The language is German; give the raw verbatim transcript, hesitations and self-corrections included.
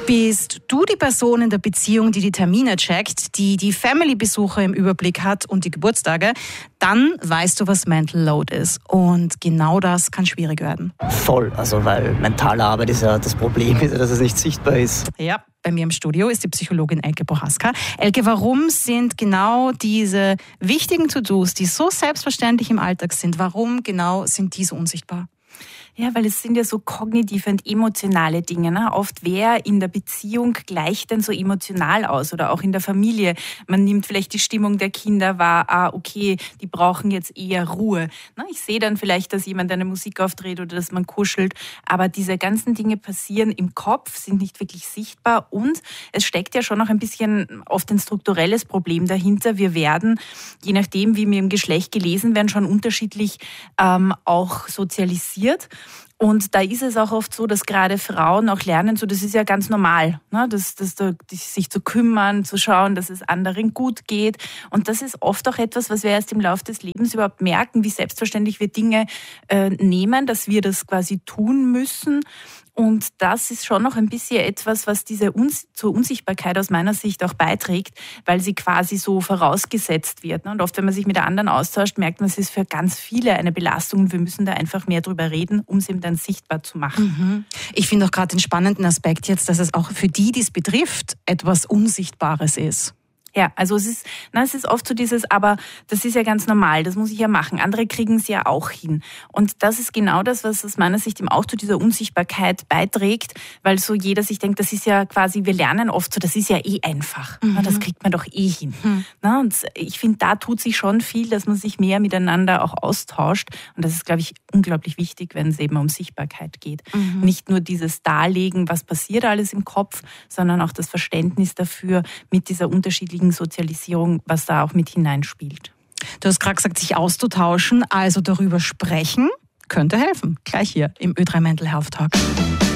Bist du die Person in der Beziehung, die die Termine checkt, die die Family-Besuche im Überblick hat und die Geburtstage, dann weißt du, was Mental Load ist. Und genau das kann schwierig werden. Voll, also weil mentale Arbeit ist ja das Problem, dass es nicht sichtbar ist. Ja, bei mir im Studio ist die Psychologin Elke Prohaska. Elke, warum sind genau diese wichtigen To-Dos, die so selbstverständlich im Alltag sind, warum genau sind die so unsichtbar? Ja, weil es sind ja so kognitive und emotionale Dinge. Ne? Oft wer in der Beziehung gleicht denn so emotional aus oder auch in der Familie. Man nimmt vielleicht die Stimmung der Kinder wahr, ah, okay, die brauchen jetzt eher Ruhe. Ne? Ich sehe dann vielleicht, dass jemand eine Musik aufdreht oder dass man kuschelt, aber diese ganzen Dinge passieren im Kopf, sind nicht wirklich sichtbar und es steckt ja schon noch ein bisschen oft ein strukturelles Problem dahinter. Wir werden, je nachdem, wie wir im Geschlecht gelesen werden, schon unterschiedlich ähm, auch sozialisiert. Und da ist es auch oft so, dass gerade Frauen auch lernen, so das ist ja ganz normal, ne? dass, dass da, sich zu kümmern, zu schauen, dass es anderen gut geht. Und das ist oft auch etwas, was wir erst im Laufe des Lebens überhaupt merken, wie selbstverständlich wir Dinge äh, nehmen, dass wir das quasi tun müssen. Und das ist schon noch ein bisschen etwas, was diese Uns- zur Unsichtbarkeit aus meiner Sicht auch beiträgt, weil sie quasi so vorausgesetzt wird. Und oft, wenn man sich mit anderen austauscht, merkt man, es ist für ganz viele eine Belastung und wir müssen da einfach mehr drüber reden, um es eben dann sichtbar zu machen. Mhm. Ich finde auch gerade den spannenden Aspekt jetzt, dass es auch für die, die es betrifft, etwas Unsichtbares ist. Ja, also es ist, na, es ist oft so dieses, aber das ist ja ganz normal, das muss ich ja machen. Andere kriegen es ja auch hin. Und das ist genau das, was aus meiner Sicht eben auch zu dieser Unsichtbarkeit beiträgt, weil so jeder sich denkt, das ist ja quasi, wir lernen oft so, das ist ja eh einfach. Mhm. Na, das kriegt man doch eh hin. Mhm. Na, und ich finde, da tut sich schon viel, dass man sich mehr miteinander auch austauscht. Und das ist, glaube ich, unglaublich wichtig, wenn es eben um Sichtbarkeit geht. Mhm. Nicht nur dieses Darlegen, was passiert alles im Kopf, sondern auch das Verständnis dafür mit dieser unterschiedlichen Sozialisierung, was da auch mit hineinspielt. Du hast gerade gesagt, sich auszutauschen, also darüber sprechen, könnte helfen. Gleich hier im Ö drei Mental Health Talk.